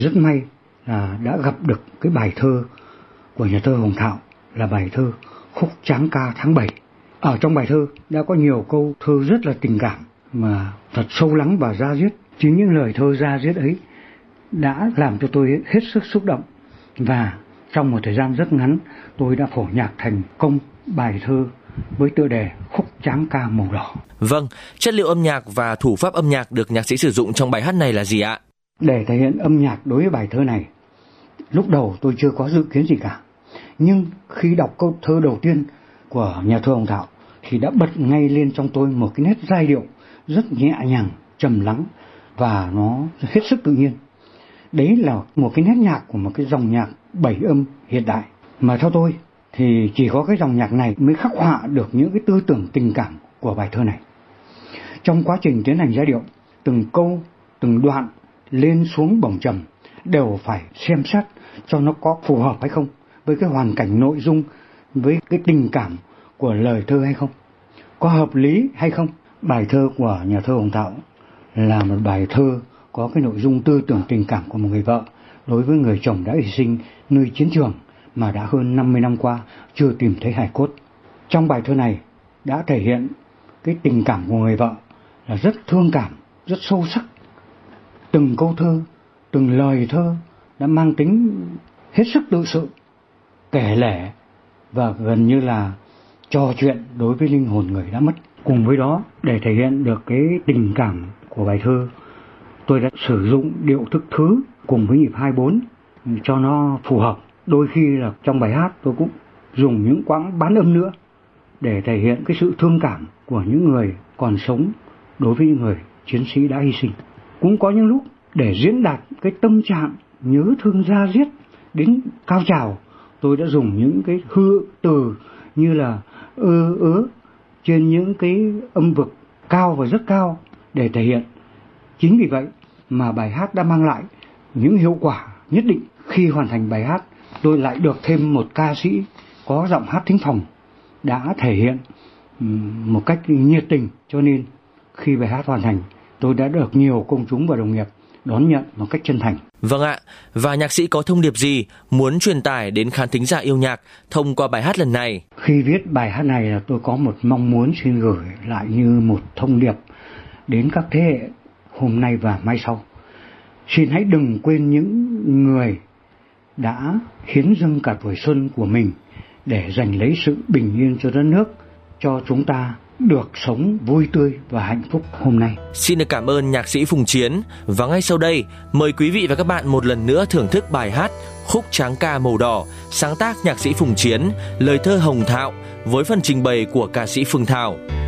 Rất may là đã gặp được cái bài thơ của nhà thơ Hồng Thạo là bài thơ Khúc Tráng Ca tháng 7. Ở trong bài thơ đã có nhiều câu thơ rất là tình cảm mà thật sâu lắng và da diết. Chính những lời thơ da diết ấy đã làm cho tôi hết sức xúc động, và trong một thời gian rất ngắn tôi đã phổ nhạc thành công bài thơ với tựa đề Khúc Tráng Ca Màu Đỏ. Vâng, chất liệu âm nhạc và thủ pháp âm nhạc được nhạc sĩ sử dụng trong bài hát này là gì ạ? Để thể hiện âm nhạc đối với bài thơ này, lúc đầu tôi chưa có dự kiến gì cả. Nhưng khi đọc câu thơ đầu tiên của nhà thơ Hồng Thạo thì đã bật ngay lên trong tôi một cái nét giai điệu rất nhẹ nhàng, trầm lắng và nó hết sức tự nhiên. Đấy là một cái nét nhạc của một cái dòng nhạc 7 âm hiện đại. Mà theo tôi thì chỉ có cái dòng nhạc này mới khắc họa được những cái tư tưởng tình cảm của bài thơ này. Trong quá trình tiến hành giai điệu, từng câu, từng đoạn lên xuống bổng trầm đều phải xem xét cho nó có phù hợp hay không với cái hoàn cảnh nội dung, với cái tình cảm của lời thơ hay không, có hợp lý hay không. Bài thơ của nhà thơ Hồng Thạo là một bài thơ có cái nội dung tư tưởng tình cảm của một người vợ đối với người chồng đã hy sinh nơi chiến trường mà đã hơn 50 năm qua chưa tìm thấy hài cốt. Trong bài thơ này đã thể hiện cái tình cảm của người vợ là rất thương cảm, rất sâu sắc. Từng câu thơ, từng lời thơ đã mang tính hết sức tự sự, kể lể và gần như là trò chuyện đối với linh hồn người đã mất. Cùng với đó, để thể hiện được cái tình cảm của bài thơ, tôi đã sử dụng điệu thức thứ cùng với nhịp 2/4 cho nó phù hợp. Đôi khi là trong bài hát tôi cũng dùng những quãng bán âm nữa để thể hiện cái sự thương cảm của những người còn sống đối với những người chiến sĩ đã hy sinh. Cũng có những lúc để diễn đạt cái tâm trạng nhớ thương da diết đến cao trào, tôi đã dùng những cái hư từ như là trên những cái âm vực cao và rất cao để thể hiện. Chính vì vậy mà bài hát đã mang lại những hiệu quả nhất định. Khi hoàn thành bài hát, tôi lại được thêm một ca sĩ có giọng hát thính phòng đã thể hiện một cách nhiệt tình, cho nên khi bài hát hoàn thành, tôi đã được nhiều công chúng và đồng nghiệp đón nhận một cách chân thành. Vâng ạ, và nhạc sĩ có thông điệp gì muốn truyền tải đến khán thính giả yêu nhạc thông qua bài hát lần này? Khi viết bài hát này là tôi có một mong muốn xin gửi lại như một thông điệp đến các thế hệ hôm nay và mai sau. Xin hãy đừng quên những người đã hiến dâng cả tuổi xuân của mình để giành lấy sự bình yên cho đất nước, cho chúng ta được sống vui tươi và hạnh phúc hôm nay. Xin được cảm ơn nhạc sĩ Phùng Chiến. Và ngay sau đây, mời quý vị và các bạn một lần nữa thưởng thức bài hát Khúc Tráng Ca Màu Đỏ, sáng tác nhạc sĩ Phùng Chiến, lời thơ Hồng Thạo với phần trình bày của ca sĩ Phương Thảo.